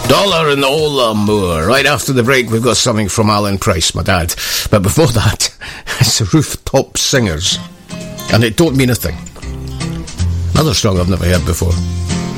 Dollar in the Old Moor. Right after the break, we've got something from Alan Price, my dad. But before that, it's the Rooftop Singers. And it don't mean a thing. Another song I've never heard before.